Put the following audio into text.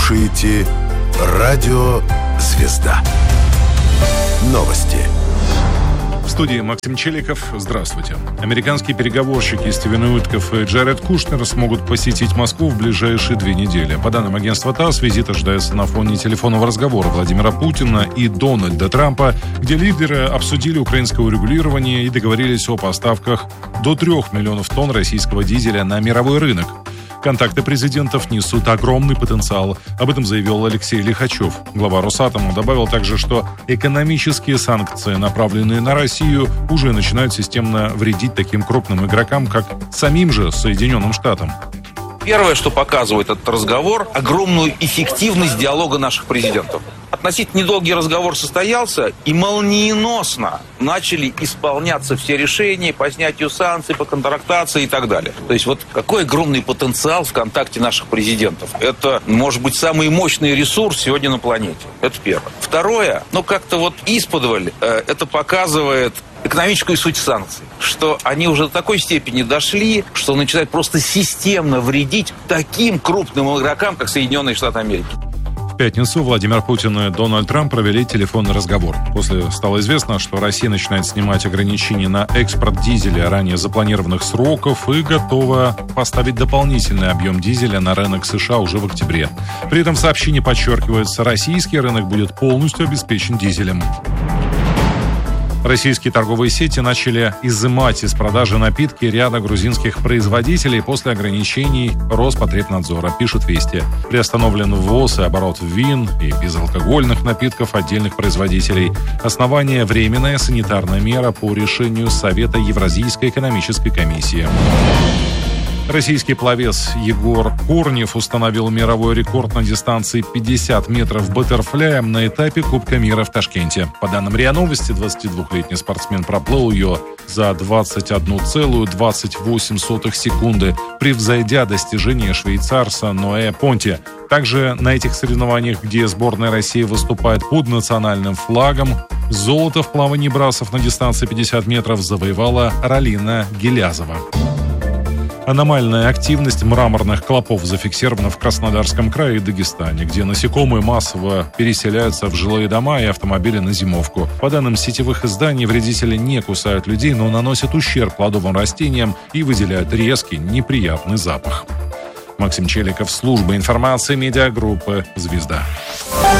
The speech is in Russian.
слушаете Радио «Звезда». Новости. В студии Максим Челиков. Здравствуйте. Американские переговорщики Стивен Уитков и Джаред Кушнер смогут посетить Москву в ближайшие 2 недели. По данным агентства ТАСС, визит ожидается на фоне телефонного разговора Владимира Путина и Дональда Трампа, где лидеры обсудили украинское урегулирование и договорились о поставках до 3 миллионов тонн российского дизеля на мировой рынок. Контакты президентов несут огромный потенциал. Об этом заявил Алексей Лихачев. Глава Росатома добавил также, что экономические санкции, направленные на Россию, уже начинают системно вредить таким крупным игрокам, как самим же Соединенным Штатам. Первое, что показывает этот разговор, огромную эффективность диалога наших президентов. Относительно недолгий разговор состоялся, и молниеносно начали исполняться все решения по снятию санкций, по контрактации и так далее. То есть вот какой огромный потенциал в контакте наших президентов. Это, может быть, самый мощный ресурс сегодня на планете. Это первое. Второе, как-то вот исподволь, это показывает экономическую суть санкций, что они уже до такой степени дошли, что начинают просто системно вредить таким крупным игрокам, как Соединенные Штаты Америки. В пятницу Владимир Путин и Дональд Трамп провели телефонный разговор. После стало известно, что Россия начинает снимать ограничения на экспорт дизеля ранее запланированных сроков и готова поставить дополнительный объем дизеля на рынок США уже в октябре. При этом в сообщении подчеркивается, российский рынок будет полностью обеспечен дизелем. Российские торговые сети начали изымать из продажи напитки ряда грузинских производителей после ограничений Роспотребнадзора, пишет Вести. Приостановлен ввоз и оборот вин и безалкогольных напитков отдельных производителей. Основание – временная санитарная мера по решению Совета Евразийской экономической комиссии. Российский пловец Егор Корнев установил мировой рекорд на дистанции 50 метров баттерфляем на этапе Кубка мира в Ташкенте. По данным РИА Новости, 22-летний спортсмен проплыл ее за 21,28 секунды, превзойдя достижение швейцарца Ноэ Понти. Также на этих соревнованиях, где сборная России выступает под национальным флагом, золото в плавании брасов на дистанции 50 метров завоевала Ралина Гелязова. Аномальная активность мраморных клопов зафиксирована в Краснодарском крае и Дагестане, где насекомые массово переселяются в жилые дома и автомобили на зимовку. По данным сетевых изданий, вредители не кусают людей, но наносят ущерб плодовым растениям и выделяют резкий, неприятный запах. Максим Челиков, служба информации медиагруппы «Звезда».